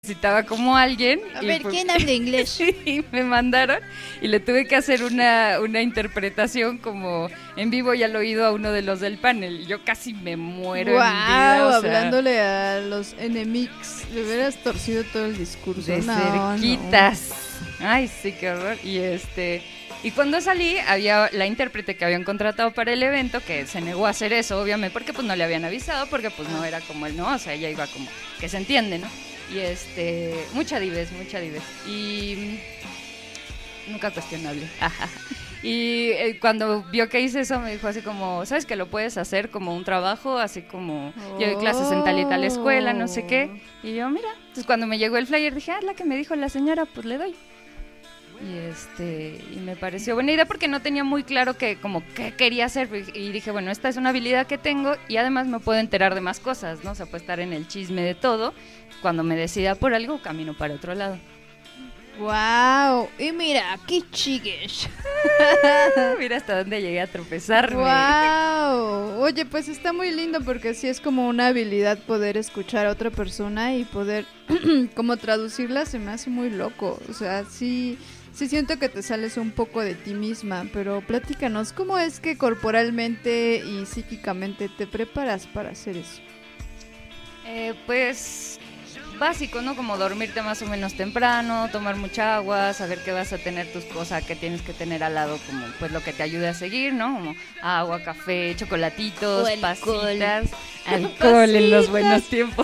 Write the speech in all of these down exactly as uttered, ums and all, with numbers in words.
necesitaba como alguien. A y ver, pues, ¿quién habla inglés? y me mandaron y le tuve que hacer una, una interpretación como en vivo y al oído a uno de los del panel. Yo casi me muero Wow, en vida. O sea, hablándole a los enemigos. Le hubieras torcido todo el discurso. de No, cerquitas. No. Ay, sí, qué horror. Y este... Y cuando salí, había la intérprete que habían contratado para el evento, que se negó a hacer eso, obviamente, porque pues no le habían avisado, porque pues no era como él, no, o sea, ella iba como, que se entiende, ¿no? Y este, mucha dives, mucha dives. Y nunca cuestionable. Y eh, cuando vio que hice eso, me dijo así como, ¿sabes que lo puedes hacer como un trabajo? Así como, oh. Yo doy clases en tal y tal escuela, no sé qué. Y yo, mira, entonces cuando me llegó el flyer dije, ah, la que me dijo la señora, pues le doy. Y este y me pareció buena idea porque no tenía muy claro que como qué quería hacer y dije, bueno, esta es una habilidad que tengo y además me puedo enterar de más cosas, ¿no? O sea, puedo estar en el chisme de todo. Cuando me decida por algo, camino para otro lado. Wow, y mira, qué chigues. Mira hasta dónde llegué a tropezarme. Wow. Oye, pues está muy lindo porque sí es como una habilidad poder escuchar a otra persona y poder como traducirla, se me hace muy loco. O sea, sí Sí siento que te sales un poco de ti misma, pero platícanos, ¿cómo es que corporalmente y psíquicamente te preparas para hacer eso? Eh, pues básico, ¿no? Como dormirte más o menos temprano, tomar mucha agua, saber que vas a tener tus cosas que tienes que tener al lado, como pues lo que te ayude a seguir, ¿no? Como agua, café, chocolatitos, o pasitas, alcohol en los buenos tiempos.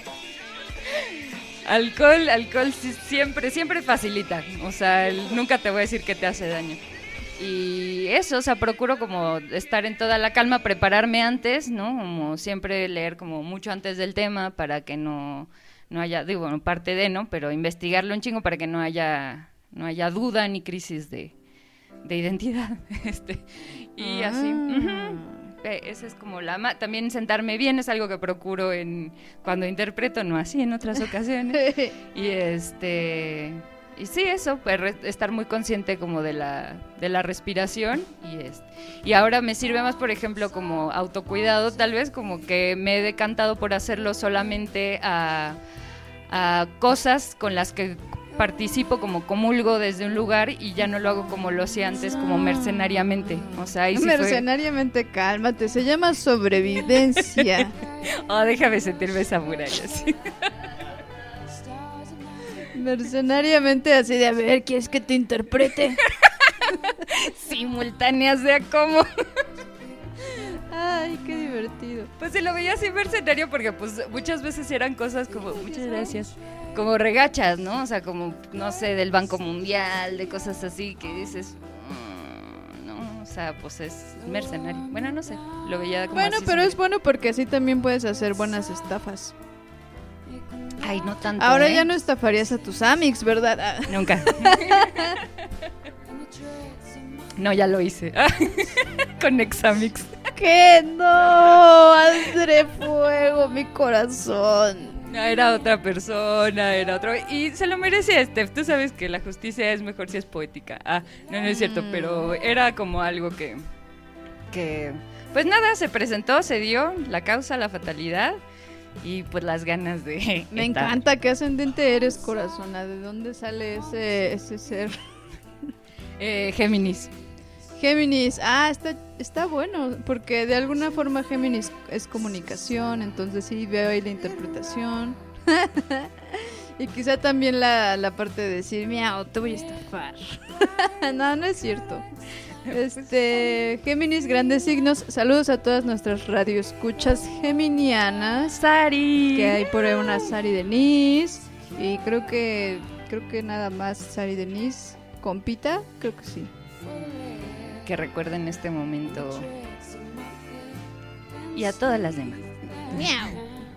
Alcohol, alcohol sí, siempre, siempre facilita, o sea, el, nunca te voy a decir que te hace daño. Y eso, o sea, procuro como estar en toda la calma, prepararme antes, ¿no? Como siempre leer como mucho antes del tema para que no, no haya, digo, bueno, parte de, ¿no? Pero investigarlo un chingo para que no haya, no haya duda ni crisis de, de identidad, este, y ah. así. Uh-huh. Esa es como la ma- también sentarme bien es algo que procuro en cuando interpreto, no así en otras ocasiones. Y este y sí, eso, pues, re- estar muy consciente como de la de la respiración y este y ahora me sirve más, por ejemplo, como autocuidado, tal vez como que me he decantado por hacerlo solamente a a cosas con las que participo, como comulgo desde un lugar y ya no lo hago como lo hacía antes, como mercenariamente. O sea, ahí sí mercenariamente, fue... cálmate, se llama sobrevivencia. Oh, déjame sentirme esa muralla, sí. Mercenariamente así de, a ver, ¿quieres que te interprete? Simultáneas de cómo. Ay, qué divertido. Pues se lo veía así mercenario porque pues muchas veces eran cosas como, muchas gracias, como regachas, ¿no? O sea, como, no sé, del Banco Mundial, de cosas así que dices, mmm, no, o sea, pues es mercenario. Bueno, no sé, lo veía como bueno, así. Pero es bueno porque así también puedes hacer buenas estafas. Ay, no tanto. Ahora ¿eh? ya no estafarías a tus amics, ¿verdad? Ah. Nunca. No, ya lo hice. Con Examix. ¡Que no! ¡Hazle fuego mi corazón! No, era otra persona, era otro. Y se lo merecía, Steph. Tú sabes que la justicia es mejor si es poética. Ah, no, no es cierto, mm. pero era como algo que... que pues nada, se presentó, se dio la causa, la fatalidad y pues las ganas de... Me estar. encanta. ¿Qué ascendente eres, corazona? ¿De dónde sale ese, ese ser? eh, Géminis. Géminis, ah, está, está bueno, porque de alguna forma Géminis es comunicación, entonces sí veo ahí la interpretación. Y quizá también la, la parte de decir, miau, te voy a estafar. No, no es cierto. Este, Géminis, grandes signos. Saludos a todas nuestras radioescuchas geminianas. Sari. Que hay por ahí una Sari Denise. Y creo que, creo que nada más Sari Denise. Compita, creo que sí. Que recuerden este momento y a todas las demás. Miau.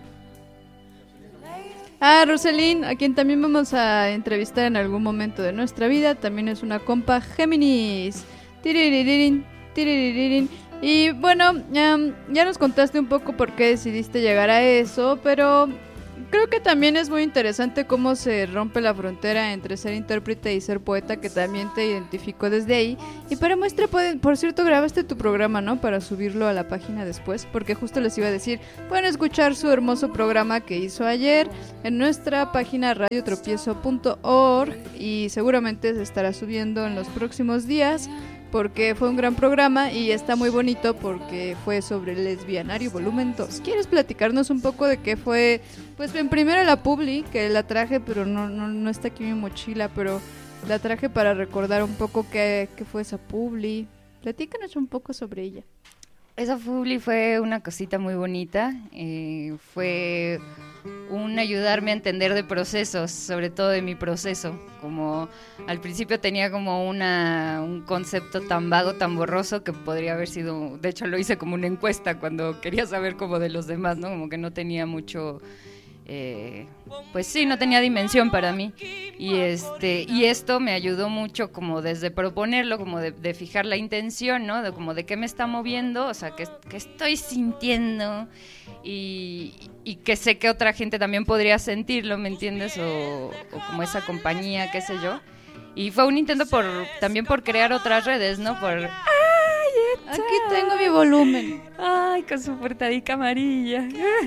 Ah, Roselyn, a quien también vamos a entrevistar en algún momento de nuestra vida, también es una compa Géminis. Tiriririn, tiriririn. Y bueno, um, ya nos contaste un poco por qué decidiste llegar a eso, pero creo que también es muy interesante cómo se rompe la frontera entre ser intérprete y ser poeta, que también te identificó desde ahí. Y para muestra, pueden, por cierto, grabaste tu programa, ¿no? Para subirlo a la página después, porque justo les iba a decir, pueden escuchar su hermoso programa que hizo ayer en nuestra página radio tropiezo punto org y seguramente se estará subiendo en los próximos días, porque fue un gran programa y está muy bonito porque fue sobre el Lesbianario volumen dos. ¿Quieres platicarnos un poco de qué fue? Pues en primero la publi, que la traje, pero no, no, no está aquí en mi mochila, pero la traje para recordar un poco qué, qué fue esa publi. Platícanos un poco sobre ella. Esa publi fue una cosita muy bonita, eh, fue un ayudarme a entender de procesos, sobre todo de mi proceso. Como al principio tenía como una un concepto tan vago, tan borroso, que podría haber sido, de hecho lo hice como una encuesta cuando quería saber como de los demás, ¿no? Como que no tenía mucho... Eh, pues sí, no tenía dimensión para mí y este y esto me ayudó mucho como desde proponerlo, como de, de fijar la intención, ¿no? De como de qué me está moviendo, o sea, qué, qué estoy sintiendo y, y que sé que otra gente también podría sentirlo, ¿me entiendes? O, o como esa compañía, qué sé yo. Y fue un intento por también por crear otras redes, ¿no? Por... ¡Ay, aquí tengo mi volumen! ¡Ay, con su portadica amarilla!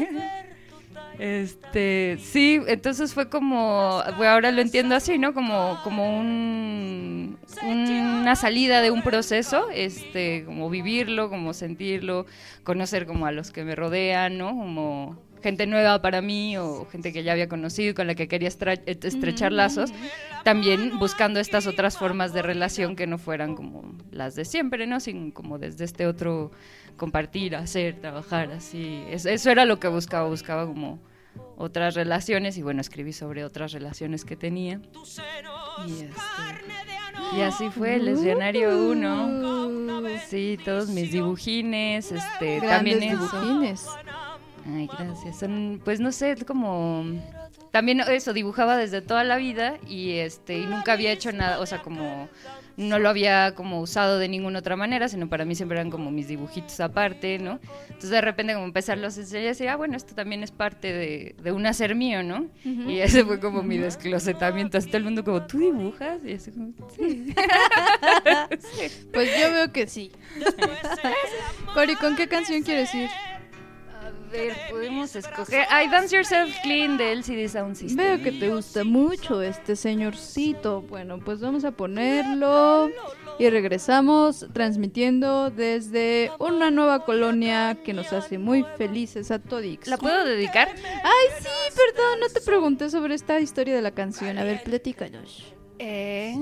Este, sí, entonces fue como, bueno, ahora lo entiendo así, ¿no? Como, como un, una salida de un proceso, este, como vivirlo, como sentirlo, conocer como a los que me rodean, ¿no? Como gente nueva para mí o gente que ya había conocido y con la que quería estre- estrechar lazos, también buscando estas otras formas de relación que no fueran como las de siempre, ¿no? Sin como desde este otro compartir, hacer, trabajar, así. Es, eso era lo que buscaba, buscaba como otras relaciones y bueno, escribí sobre otras relaciones que tenía. Y, este, y así fue el Lesbianario uno. Sí, todos mis dibujines, este, Grandes también eso. dibujines. Ay, gracias. Son, pues no sé, como también eso, dibujaba desde toda la vida y este y nunca había hecho nada, o sea, como no lo había como usado de ninguna otra manera, sino para mí siempre eran como mis dibujitos aparte, ¿no? Entonces de repente como empezarlos a enseñar y decir, ah, bueno, esto también es parte de, de un hacer mío, ¿no? Uh-huh. Y ese fue como mi desclosetamiento, así todo el mundo como, ¿tú dibujas? Y así como, sí. Sí. Pues yo veo que sí. Cori, ¿con qué canción quieres ir? A ver, podemos escoger. Ay, Dance Yourself Clean de L C D Sound System. Veo que te gusta mucho este señorcito. Bueno, pues vamos a ponerlo y regresamos transmitiendo desde una nueva colonia que nos hace muy felices a todix. ¿La puedo dedicar? Ay, sí, perdón, no te pregunté sobre esta historia de la canción. A ver, platícanos. Eh...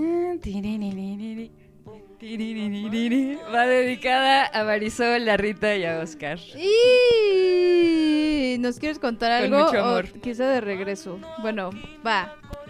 Va dedicada a Marisol, a Rita y a Oscar. ¿Y nos quieres contar algo? Con mucho amor. O quizá de regreso. Bueno, va.